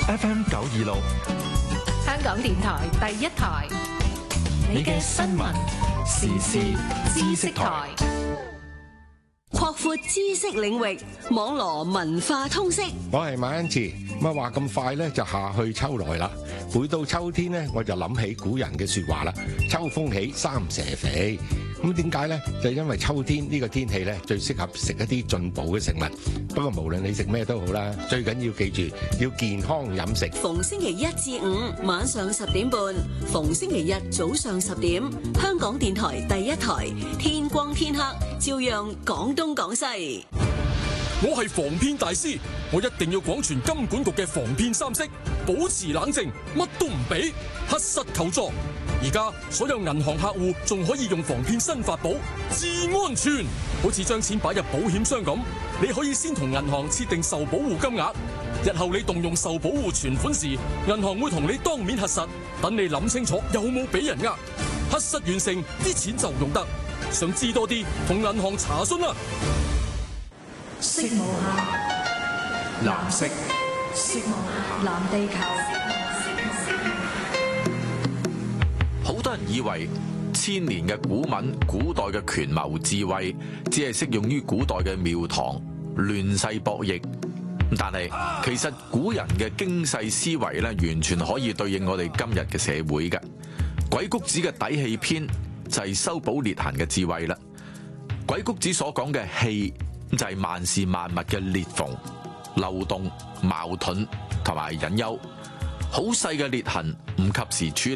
FM 926， 香港電台第一台，你嘅新聞時事知識台， 擴闊知識領域，網羅文化通識。 我係馬恩賜，咁話咁快咧就夏去秋來啦。每到秋天咧，我就諗起古人嘅說話啦。秋風起，三蛇肥。咁點解呢？就因為秋天呢個天氣咧，最適合食一啲進補嘅食物。不過無論你食咩都好啦，最緊要記住要健康飲食。 逢星期一至五晚上10點半，逢星期日早上10點，香港電台第一台，天光天黑照樣講東講西。 我係防騙大師，我一定要廣傳金管局嘅防騙三式，保持冷靜，乜都唔俾，核實求助。而家所有銀行客戶仲可以用防騙新法寶至安全，好似將錢擺入保險箱咁，你可以先同銀行設定受保護金額，日後你動用受保護存款時，銀行會同你當面核實，等你諗清楚有冇俾人呃，核實完成啲錢就用得。想知多啲，同銀行查詢啦。 色無限，藍色，色無限，藍地球。 好多人以為千年嘅古文、古代嘅權謀智慧，只係適用於古代嘅廟堂亂世博弈。但係其實古人嘅經世思維咧，完全可以對應我哋今日嘅社會嘅。鬼谷子嘅底氣篇就係修補裂痕嘅智慧啦。鬼谷子所講嘅氣就係萬事萬物嘅裂縫、漏洞、矛盾同埋隱憂。好細嘅裂痕唔及時處理。